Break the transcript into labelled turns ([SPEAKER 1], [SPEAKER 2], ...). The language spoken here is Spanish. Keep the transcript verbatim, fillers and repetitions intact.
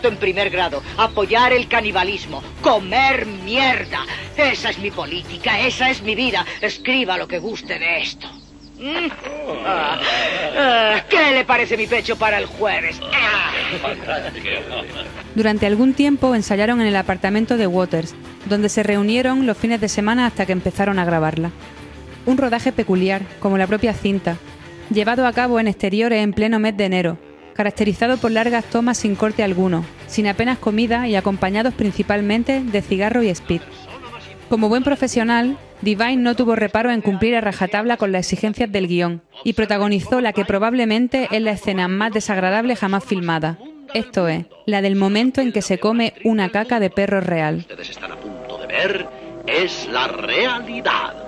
[SPEAKER 1] En primer grado, apoyar el canibalismo, comer mierda. Esa es mi política, esa es mi vida. Escriba lo que guste de esto. ¿Mm? Ah, ah, ¿Qué le parece mi pecho para el jueves? Ah.
[SPEAKER 2] Durante algún tiempo ensayaron en el apartamento de Waters, donde se reunieron los fines de semana hasta que empezaron a grabarla. Un rodaje peculiar, como la propia cinta, llevado a cabo en exteriores en pleno mes de enero, caracterizado por largas tomas sin corte alguno, sin apenas comida y acompañados principalmente de cigarro y speed. Como buen profesional, Devine no tuvo reparo en cumplir a rajatabla con las exigencias del guión y protagonizó la que probablemente es la escena más desagradable jamás filmada. Esto es, la del momento en que se come una caca de perro real.
[SPEAKER 3] Ustedes están a punto de ver es la realidad.